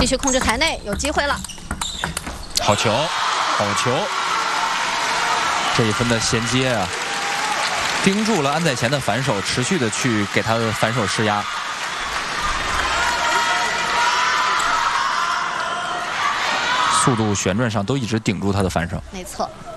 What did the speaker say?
继续控制台内，有机会了。 好球，好球！这一分的衔接啊，盯住了安在前的反手，持续的去给他的反手施压。速度、旋转上都一直顶住他的反手。 没错。